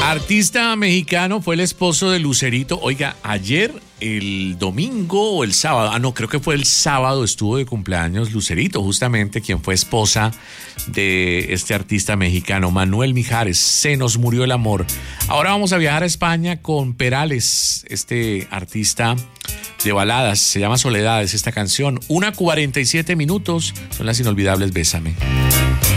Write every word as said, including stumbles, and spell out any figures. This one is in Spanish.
Artista mexicano, fue el esposo de Lucerito. Oiga, ayer, el domingo o el sábado, ah no, creo que fue el sábado, estuvo de cumpleaños Lucerito, justamente, quien fue esposa de este artista mexicano, Manuel Mijares. Se nos murió el amor. Ahora vamos a viajar a España con Perales, este artista de baladas, se llama Soledades esta canción. Una cuarenta y siete minutos, son las inolvidables Bésame.